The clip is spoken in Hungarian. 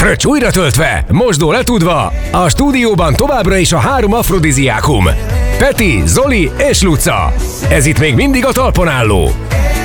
Fröccs újra töltve, mosdó letudva, a stúdióban továbbra is a 3 afrodiziákum. Peti, Zoli és Luca. Ez itt még mindig a talpon álló.